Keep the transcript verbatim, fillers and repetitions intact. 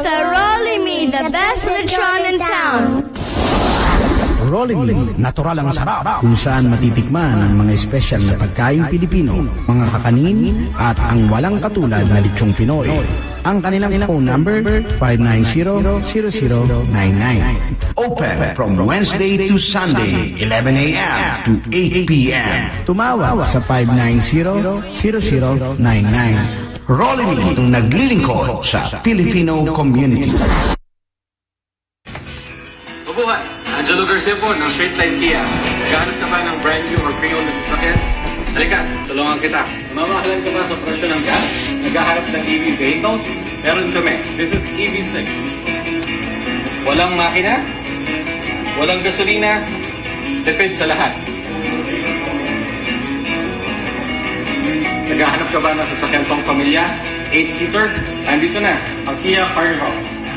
sa Rolimi, the best lechon in town. Rolimi, natural ang sarap, kung saan matitikman ang mga espesyal na pagkain Pilipino, mga kakanin, at ang walang katulad na lechong Pinoy. Ang kanilang phone number, five nine zero, zero zero nine nine. Open from Wednesday to Sunday, eleven a m to eight p m Tumawag sa five nine zero, zero zero nine nine. Rolimi, ang naglilingkod sa Filipino community. Mabuhay! Angelo Garcia po ng Straight Line Kia. Naghahanap ka ba ng brand new or pre-owned na sasakyan? Halika, tulungan kita. Namamahalan ka ba sa presyo ng gas? Naghahanap ng E V vehicles? Meron kami. This is E V six. Walang makina, walang gasolina, tipid sa lahat. Naghahanap ka ba ng sasakyan pang pamilya? eight seater? Andito na, ang Kia Carnival.